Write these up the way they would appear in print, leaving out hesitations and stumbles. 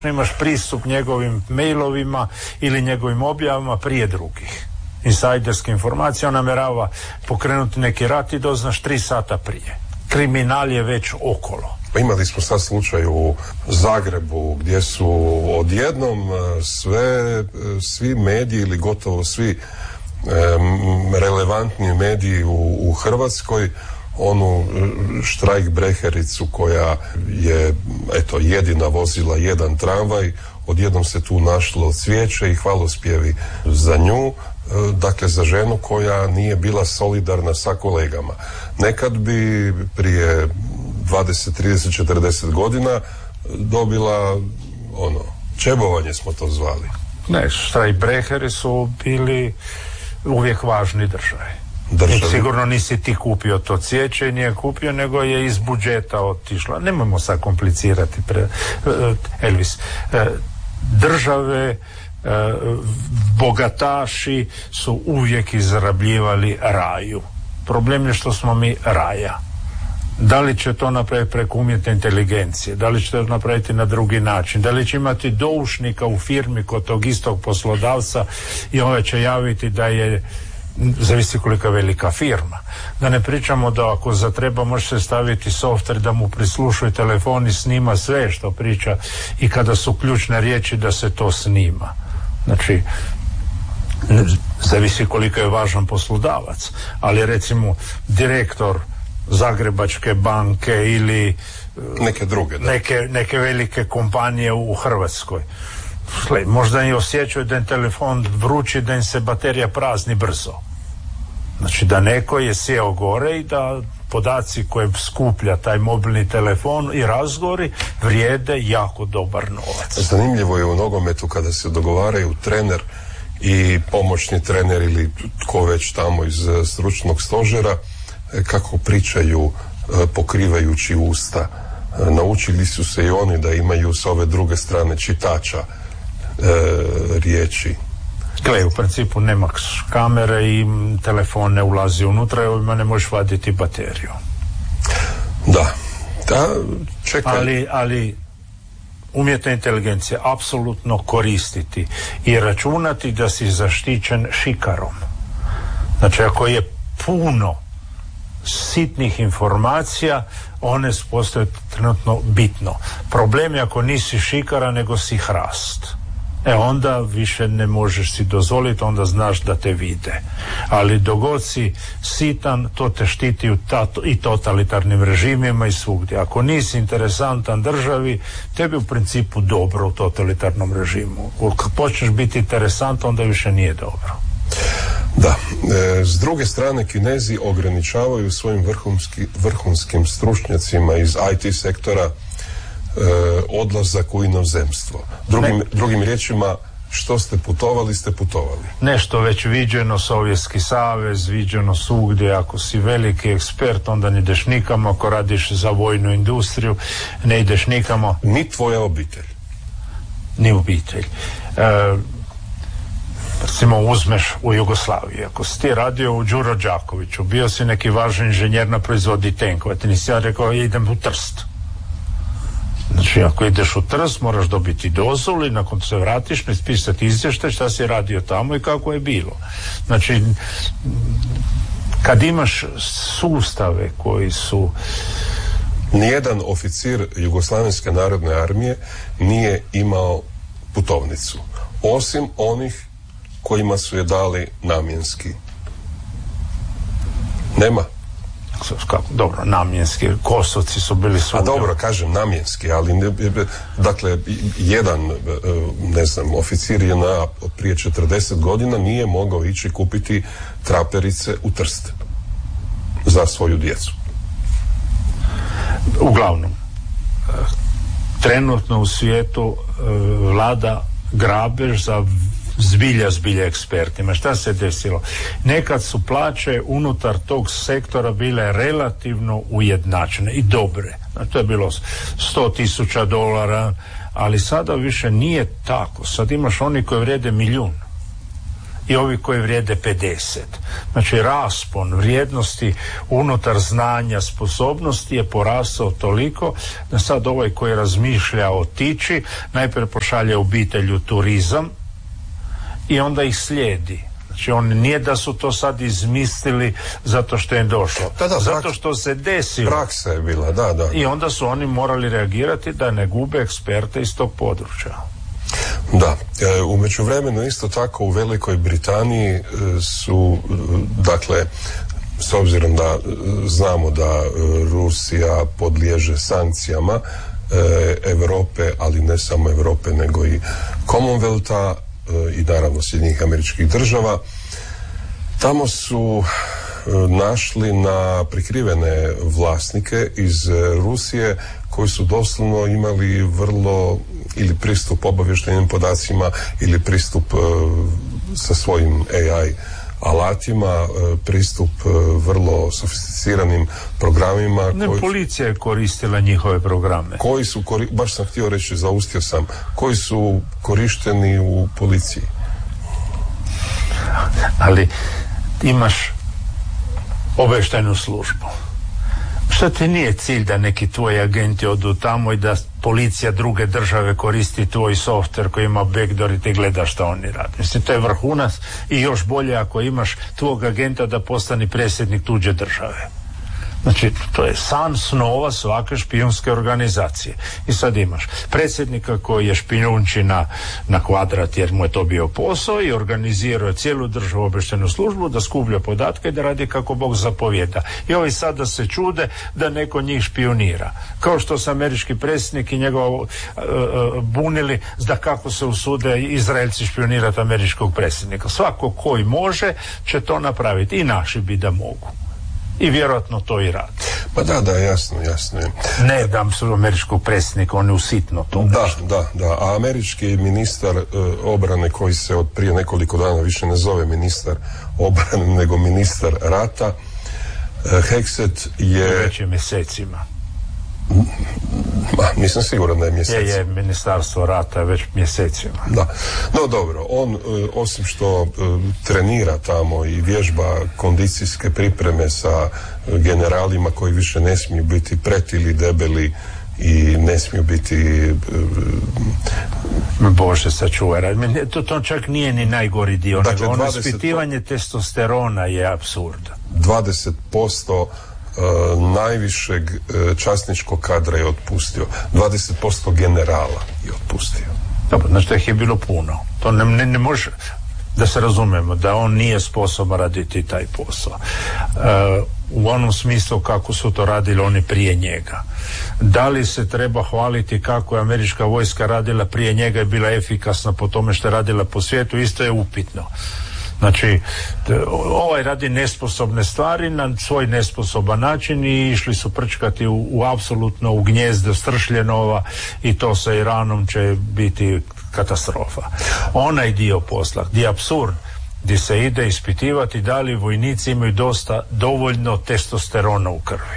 imaš pristup njegovim mailovima ili njegovim objavama prije drugih. Insajderske informacije, on namjerava pokrenuti neki rat i doznaš 3 sata prije. Kriminal je već okolo. Imali smo sad slučaj u Zagrebu gdje su odjednom svi mediji ili gotovo svi relevantni mediji u Hrvatskoj onu štrajkbrehericu koja je jedina vozila jedan tramvaj, odjednom se tu našlo cvijeće i hvalospjevi za nju, dakle za ženu koja nije bila solidarna sa kolegama. Nekad bi prije 20, 30, 40 godina dobila čebovanje smo to zvali. Ne, štrajkbreheri su bili uvijek važni državi. Sigurno nisi ti kupio to cvijeće, nije kupio, nego je iz budžeta otišlo. Nemojmo sad komplicirati, Elvis. Države, bogataši su uvijek izrabljivali raju. Problem je što smo mi raja. Da li će to napraviti preko umjetne inteligencije, da li će to napraviti na drugi način, da li će imati doušnika u firmi kod tog istog poslodavca i ovaj će javiti da je, zavisi kolika je velika firma. Da ne pričamo da ako zatreba može se staviti softver da mu prislušuje telefon i snima sve što priča i kada su ključne riječi da se to snima. Znači, zavisi koliko je važan poslodavac, ali recimo direktor Zagrebačke banke ili neke druge, da. neke velike kompanije u Hrvatskoj. Možda i osjećaju da im telefon vrući, da im se baterija prazni brzo. Znači da neko je sjeo gore i da podaci koje skuplja taj mobilni telefon i razgovori vrijede jako dobar novac. Zanimljivo je u nogometu kada se dogovaraju trener i pomoćni trener ili tko već tamo iz stručnog stožera, kako pričaju pokrivajući usta. Naučili su se i oni da imaju s ove druge strane čitača riječi. Gle, u principu nema kamere i telefon ne ulazi unutra i ovima ne možeš vaditi bateriju. Da, čekaj. Ali umjetna inteligencija apsolutno koristiti i računati da si zaštićen šikarom. Znači ako je puno sitnih informacija, one postaju trenutno bitno. Problem je ako nisi šikara nego si hrast. Onda više ne možeš si dozvoliti, onda znaš da te vide. Ali dogod si sitan, to te štiti i totalitarnim režimima i svugdje. Ako nisi interesantan državi, tebi u principu dobro u totalitarnom režimu. Ako počneš biti interesantan, onda više nije dobro. Da, s druge strane Kinezi ograničavaju svojim vrhunskim stručnjacima iz IT sektora odlazak u inozemstvo. Drugim riječima, što ste putovali. Nešto već viđeno, Sovjetski savez, viđeno svugdje. Ako si veliki ekspert, onda ne ideš nikamo. Ako radiš za vojnu industriju, ne ideš nikamo. Ni tvoja obitelj. Ni obitelj. Recimo uzmeš u Jugoslaviji, ako si ti radio u Đuro Đakoviću, bio si neki važan inženjer na proizvodi tenkova, ti nisi ja rekao idem u Trst. Znači ako ideš u Trst moraš dobiti dozvolu i nakon se vratiš ispisati izvještaj šta si radio tamo i kako je bilo. Znači kad imaš sustave koji su... Nijedan oficir Jugoslavenske narodne armije nije imao putovnicu, osim onih kojima su je dali namjenski. Nema. Dobro, namjenski, Kosovci su bili svugdje. A dobro, kažem namjenski, ali dakle, jedan, oficir je prije 40 godina nije mogao ići kupiti traperice u Trst za svoju djecu. Uglavnom, trenutno u svijetu vlada grabež za zbilja ekspertima. Šta se desilo? Nekad su plaće unutar tog sektora bile relativno ujednačene i dobre. To je bilo $100,000, ali sada više nije tako. Sad imaš oni koji vrijede 1.000.000. i ovi koji vrijede 50. Znači raspon vrijednosti unutar znanja, sposobnosti je porastao toliko da sad ovaj koji razmišlja otići najprije pošalje obitelj u turizam i onda ih slijedi. Znači on nije da su to sad izmislili zato što je došlo, zato što se desilo. Praksa je bila, da. I onda su oni morali reagirati da ne gube eksperte iz tog područja. Da, u međuvremenu isto tako u Velikoj Britaniji su, dakle, s obzirom da znamo da Rusija podliježe sankcijama Europe, ali ne samo Europe nego i Commonwealtha i naravno Sjedinjenih Američkih Država, tamo su našli na prikrivene vlasnike iz Rusije koji su doslovno imali vrlo ili pristup obavještajnim podacima ili pristup sa svojim AI alatima, pristup vrlo sofisticiranim programima. Policija je koristila njihove programe. Koji su, baš sam htio reći, zaustio sam, koji su korišteni u policiji. Ali imaš obavještajnu službu. Što ti nije cilj da neki tvoji agenti odu tamo i da policija druge države koristi tvoj softver koji ima backdoor i ti gledaš šta oni rade? Mislim, to je vrhunac i još bolje ako imaš tvog agenta da postane predsjednik tuđe države. Znači, to je san snova svake špijunske organizacije. I sad imaš predsjednika koji je špijunči na kvadrat jer mu je to bio posao i organizirao cijelu državu obavještajnu službu da skuplja podatke i da radi kako Bog zapovjeda. I ovi sada se čude da neko njih špijunira. Kao što se američki predsjednik i njegov bunili da kako se usude Izraelci špijunirati američkog predsjednika. Svako koji može će to napraviti. I naši bi da mogu. I vjerojatno to i radi. Pa da, jasno je. Ne dam su američkog predsjednika, on je usitno to. Da. A američki ministar obrane koji se od prije nekoliko dana više ne zove ministar obrane nego ministar rata, Hexet je... Već je mjesecima. Nisam siguran da je mjesecima. Je ministarstvo rata već mjesecima. Da. No dobro, on osim što trenira tamo i vježba kondicijske pripreme sa generalima koji više ne smiju biti pretili, debeli i ne smiju biti Bože sačuvaj. To čak nije ni najgori dio. Dakle, ono ispitivanje testosterona je apsurd. 20% najvišeg časničkog kadra je otpustio. 20% generala je otpustio. Dobro, znači da ih je bilo puno. To ne može, da se razumemo, da on nije sposoban raditi taj posao. U onom smislu kako su to radili oni prije njega. Da li se treba hvaliti kako je američka vojska radila prije njega i bila efikasna po tome što je radila po svijetu, isto je upitno. Znači, ovaj radi nesposobne stvari na svoj nesposoban način i išli su prčkati apsolutno u gnjezdo stršljenova i to sa Iranom će biti katastrofa. Onaj dio posla, gdje je apsurd, gdje se ide ispitivati da li vojnici imaju dovoljno testosterona u krvi.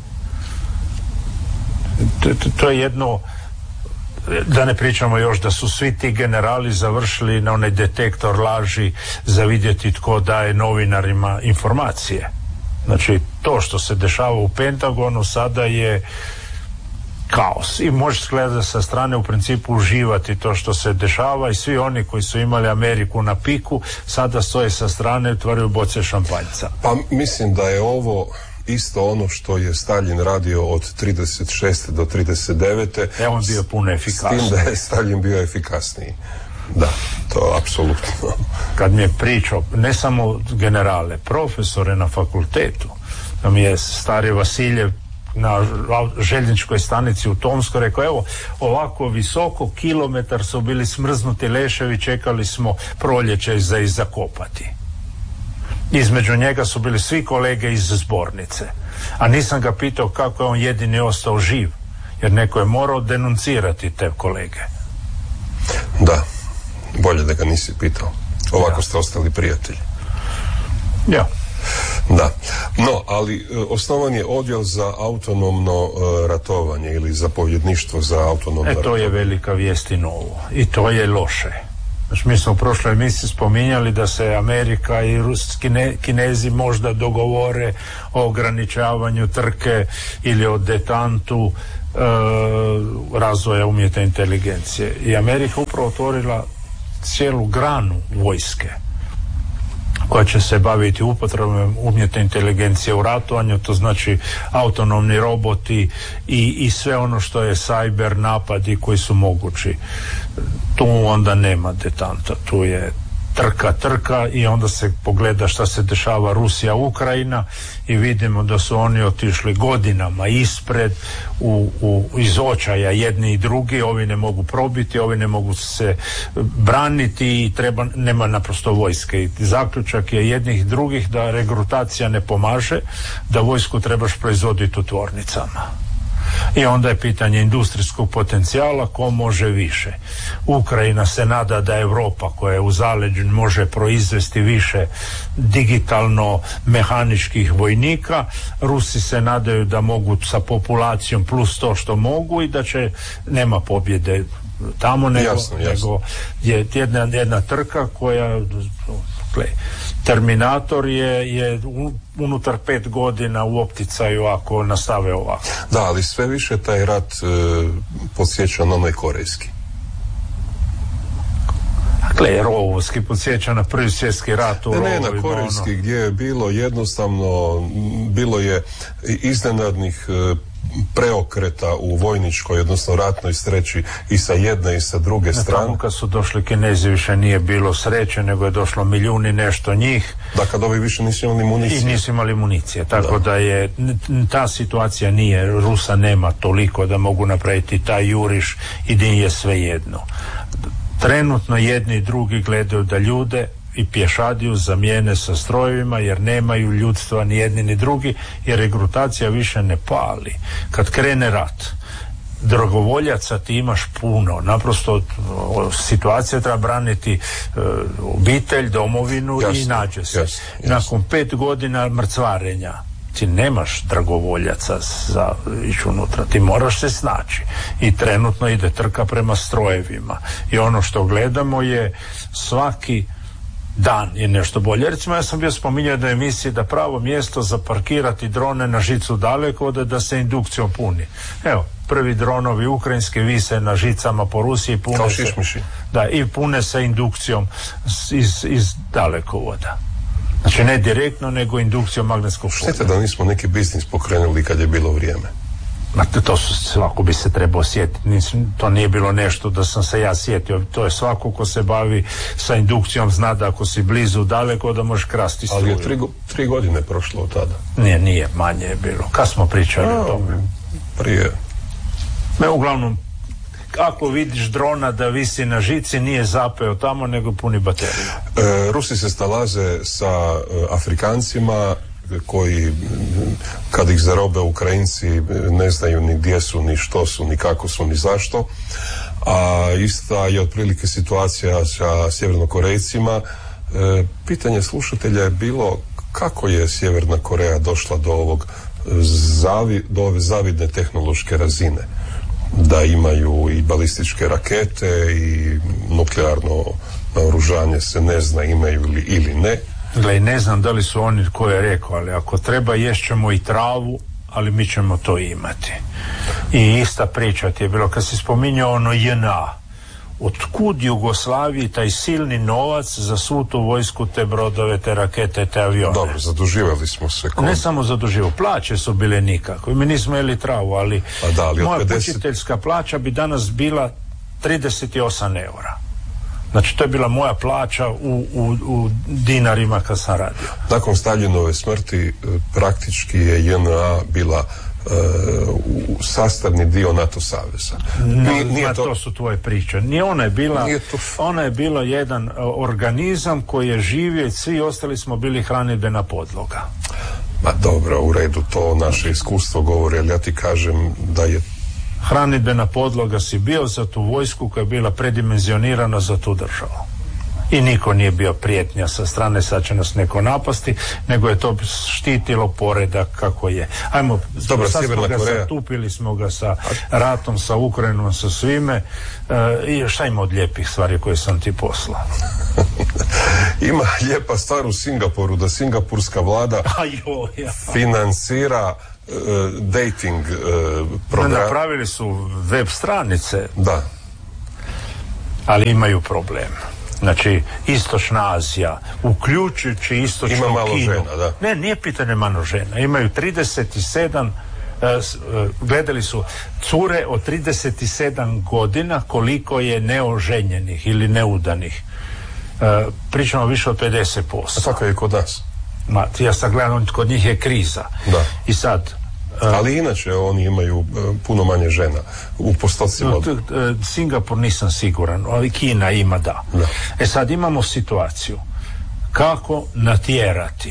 To je jedno, da ne pričamo još da su svi ti generali završili na onaj detektor laži za vidjeti tko daje novinarima informacije. Znači, to što se dešava u Pentagonu sada je kaos i možeš gledati sa strane u principu uživati to što se dešava i svi oni koji su imali Ameriku na piku sada stoje sa strane i otvaraju boce šampanjca. Pa mislim da je ovo isto ono što je Stalin radio od 36. do 39. On bio puno efikasniji. S tim da je Stalin bio efikasniji. Da, to apsolutno. Kad mi je pričao, ne samo generale, profesore na fakultetu, da mi je stari Vasiljev na željezničkoj stanici u Tomskoj rekao, evo, ovako visoko, kilometar su bili smrznuti leševi, čekali smo proljeće za ih zakopati. Između njega su bili svi kolege iz zbornice. A nisam ga pitao kako je on jedini ostao živ, jer neko je morao denuncirati te kolege. Da, bolje da ga nisi pitao. Ovako ste ostali prijatelji. Ja. Da. No, ali osnovan je odjel za autonomno ratovanje ili zapovjedništvo za autonomno ratovanje. To je velika vijest i novo. I to je loše. Znači, mi smo u prošloj emisiji spominjali da se Amerika i Kinezi možda dogovore o ograničavanju trke ili o detantu razvoja umjetne inteligencije. I Amerika upravo otvorila cijelu granu vojske koja će se baviti upotrebom umjetne inteligencije u ratovanju, to znači autonomni roboti i sve ono što je cyber napadi koji su mogući. Tu onda nema detanta, tu je trka i onda se pogleda šta se dešava Rusija, Ukrajina i vidimo da su oni otišli godinama ispred iz očaja jedni i drugi, ovi ne mogu probiti, ovi ne mogu se braniti i nema naprosto vojske. I zaključak je jednih i drugih da regrutacija ne pomaže, da vojsku trebaš proizvoditi u tvornicama. I onda je pitanje industrijskog potencijala, ko može više. Ukrajina se nada da Europa koja je u zaleđu može proizvesti više digitalno mehaničkih vojnika. Rusi se nadaju da mogu sa populacijom plus to što mogu i da će nema pobjede tamo nego je jedna trka koja Terminator je unutar 5 godina u opticaju ako nastave ovako. Da, ali sve više taj rat podsjeća na onaj korejski. Dakle, rovovski podsjeća na Prvi svjetski rat u Ne, na korejski gdje je bilo jednostavno, bilo je iznenadnih preokreta u vojničkoj, odnosno ratnoj sreći i sa jedne i sa druge strane. Tamo kad su došli Kinezi više nije bilo sreće, nego je došlo milijuni nešto njih. Da, kad ovi više nisu imali municije. I nisu imali municije, tako da je ta situacija nije, Rusa nema toliko da mogu napraviti taj juriš i da je sve jedno. Trenutno jedni i drugi gledaju da ljude i pješadiju zamijene sa strojevima jer nemaju ljudstva ni jedni ni drugi, jer regrutacija više ne pali. Kad krene rat, dragovoljaca ti imaš puno, naprosto situacija treba braniti obitelj, domovinu i nađe se. Nakon 5 godina mrcvarenja ti nemaš dragovoljaca za ići unutra, ti moraš se snaći i trenutno ide trka prema strojevima i ono što gledamo je svaki dan je nešto bolje. Recimo, ja sam bio spominjao da emisiji da pravo mjesto za parkirati drone na žicu dalekovoda da se indukcijom puni. Evo, prvi dronovi ukrajinski vise na žicama po Rusiji, pune se, da, i pune se indukcijom iz dalekovoda. Znači ne direktno, nego indukcijom magnetskog polja. Štete da nismo neki biznis pokrenuli kad je bilo vrijeme. To svako bi se trebao sjetiti. To nije bilo nešto da sam se ja sjetio. To je svako ko se bavi sa indukcijom zna da ako si blizu daleko da možeš krasti struju. Ali je 3 godine prošlo od tada. Nije, manje je bilo. Kad smo pričali o tome? Prije. Uglavnom, ako vidiš drona da visi na žici, nije zapeo tamo, nego puni bateriju. Rusi se snalaze sa Afrikancima koji kad ih zarobe Ukrajinci ne znaju ni gdje su, ni što su, ni kako su, ni zašto. A ista je otprilike situacija sa Sjevernokorejcima. Pitanje slušatelja je bilo kako je Sjeverna Koreja došla do ove zavidne tehnološke razine, da imaju i balističke rakete i nuklearno naoružanje se ne zna imaju li ili ne. Gle, ne znam da li su oni ko je rekao, ali ako treba ješćemo i travu, ali mi ćemo to imati. I ista priča ti je bilo kad si spominjao ono JNA. Otkud Jugoslaviji taj silni novac za svu tu vojsku, te brodove, te rakete, te avione? Dobro, zaduživali smo se. Ne samo zaduživali, plaće su bile nikako. Mi nismo jeli travu, ali moja učiteljska plaća bi danas bila 38 eura. Znači, to je bila moja plaća u dinarima kad sam radio. Nakon Staljinove smrti praktički je JNA bila sastavni dio NATO saveza. To su tvoje priče. Ona je bila jedan organizam koji je živio i svi ostali smo bili hranidbena podloga. Ma dobro, u redu, to naše iskustvo govori, ali ja ti kažem da je hranidbena podloga si bio za tu vojsku koja je bila predimenzionirana za tu državu. I niko nije bio prijetnja sa strane, sad će nas neko napasti, nego je to štitilo poredak kako je. Ajmo, dobro, sad smo ga Koreja. zatupili smo ga sa ratom, sa Ukrajinom, sa svime. I šta ima od lijepih stvari koje sam ti poslao? Ima lijepa stvar u Singapuru, da singapurska vlada financira dating program. Napravili su web stranice. Da. Ali imaju problem. Znači, Istočna Azija, uključujući Istočnu Kinu. Ima malo žena, da. Ne, nije pitanje malo žena. Imaju 37, gledali su cure od 37 godina koliko je neoženjenih ili neudanih. Pričamo više od 50%. A tako je kod nas. Ja sam gledam, kod njih je kriza. Da. I sad... Ali inače oni imaju puno manje žena u postocima. Singapur nisam siguran, ali Kina ima, da. Sad imamo situaciju kako natjerati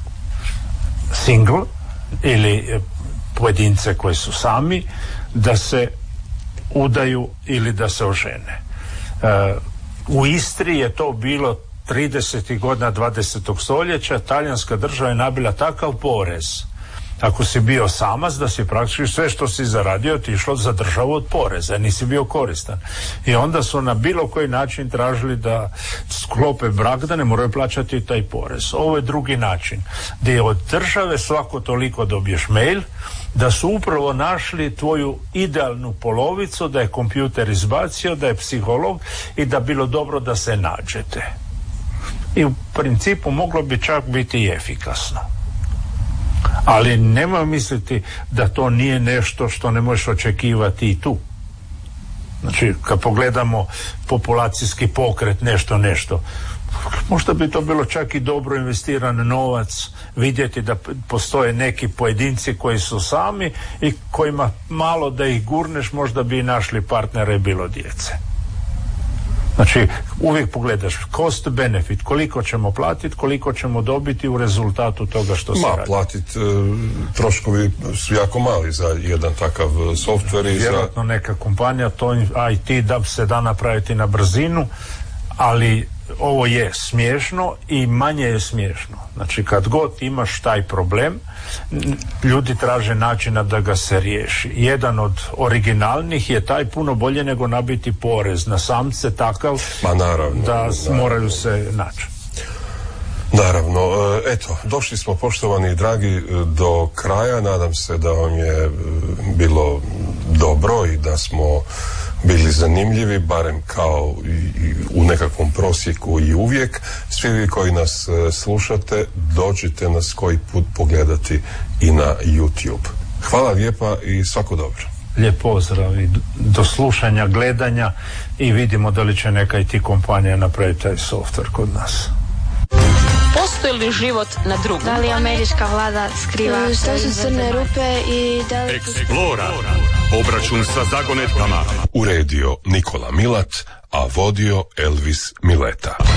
single ili pojedince koji su sami da se udaju ili da se ožene. U Istri je to bilo 30. godina 20. stoljeća. Talijanska država je nabila takav porez ako si bio samac, da si praktički sve što si zaradio ti išlo za državu od poreza, nisi bio koristan. I onda su na bilo koji način tražili da sklope brak, da ne moraju plaćati taj porez. Ovo je drugi način, gdje od države svako toliko dobiješ mail da su upravo našli tvoju idealnu polovicu, da je kompjuter izbacio, da je psiholog i da bilo dobro da se nađete. I u principu moglo bi čak biti i efikasno. Ali nemoj misliti da to nije nešto što ne možeš očekivati i tu. Znači, kad pogledamo populacijski pokret, nešto, možda bi to bilo čak i dobro investiran novac, vidjeti da postoje neki pojedinci koji su sami i kojima malo da ih gurneš, možda bi i našli partnere i bilo djece. Znači, uvijek pogledaš cost benefit, koliko ćemo platiti, koliko ćemo dobiti u rezultatu toga što se radi. Platiti troškovi su jako mali za jedan takav softver. Vjerojatno neka kompanija, to IT da se da napraviti na brzinu, ali ovo je smiješno i manje je smiješno. Znači, kad god imaš taj problem, ljudi traže načina da ga se riješi. Jedan od originalnih je taj, puno bolje nego nabiti porez na samce takav da moraju se naći. Naravno. Eto, došli smo, poštovani dragi, do kraja. Nadam se da vam je bilo dobro i da smo bili zanimljivi, barem kao i u nekakvom prosjeku i uvijek. Svi vi koji nas slušate, dođite nas koji put pogledati i na YouTube. Hvala lijepa i svako dobro. Lijep pozdrav i do slušanja, gledanja i vidimo da li će neka i ti kompanija napraviti taj softver kod nas. Postoji li život na drugom? Da li američka vlada skriva što su crne rupe i da li... Explora. Obračun sa zagonetkama. Uredio Nikola Milat, a vodio Elvis Mileta.